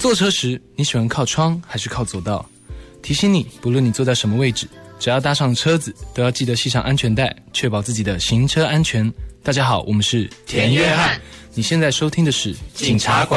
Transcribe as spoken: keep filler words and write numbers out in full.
坐车时你喜欢靠窗还是靠走道？提醒你，不论你坐在什么位置，只要搭上车子，都要记得系上安全带，确保自己的行车安全。大家好，我们是田约翰， 你现在收听的是警察广